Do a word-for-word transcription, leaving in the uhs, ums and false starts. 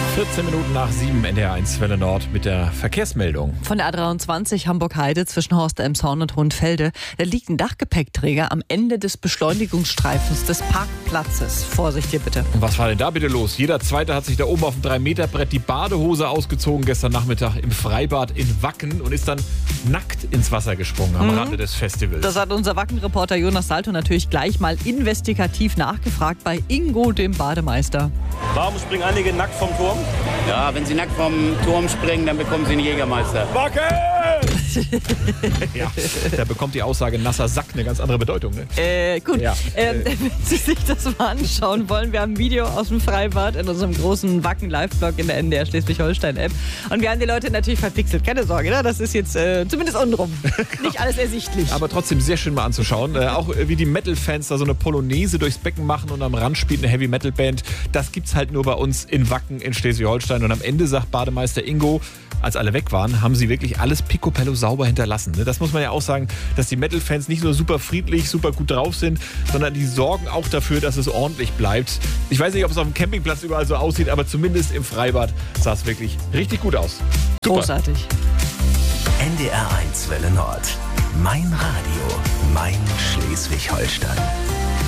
vierzehn Minuten nach sieben, N D R eins Welle Nord mit der Verkehrsmeldung. Von der A dreiundzwanzig Hamburg-Heide zwischen Horst-Elmshorn und Hohenfelde. Da liegt ein Dachgepäckträger am Ende des Beschleunigungsstreifens des Parkplatzes. Vorsicht hier bitte. Und was war denn da bitte los? Jeder Zweite hat sich da oben auf dem drei Meter Brett die Badehose ausgezogen gestern Nachmittag im Freibad in Wacken und ist dann nackt ins Wasser gesprungen am mhm. Rande des Festivals. Das hat unser Wacken-Reporter Jonas Salto natürlich gleich mal investigativ nachgefragt bei Ingo, dem Bademeister. Warum springen einige nackt vom Turm? Ja, wenn sie nackt vom Turm springen, dann bekommen sie einen Jägermeister. Wacken! Ja, da bekommt die Aussage nasser Sack eine ganz andere Bedeutung. Ne? Äh, gut. Ja. Ähm, wenn Sie sich das mal anschauen wollen, wir haben ein Video aus dem Freibad in unserem großen Wacken-Live-Blog in der N D R Schleswig-Holstein-App. Und wir haben die Leute natürlich verpixelt. Keine Sorge, ne? Das ist jetzt äh, zumindest untenrum. Nicht alles ersichtlich. Aber trotzdem sehr schön mal anzuschauen. Äh, auch äh, wie die Metal-Fans da so eine Polonaise durchs Becken machen und am Rand spielt eine Heavy-Metal-Band. Das gibt's halt nur bei uns in Wacken in Schleswig-Holstein. Und am Ende sagt Bademeister Ingo, als alle weg waren, haben sie wirklich alles picobello sauber hinterlassen. Das muss man ja auch sagen, dass die Metal-Fans nicht nur super friedlich, super gut drauf sind, sondern die sorgen auch dafür, dass es ordentlich bleibt. Ich weiß nicht, ob es auf dem Campingplatz überall so aussieht, aber zumindest im Freibad sah es wirklich richtig gut aus. Super. Großartig. N D R eins Welle Nord. Mein Radio, mein Schleswig-Holstein.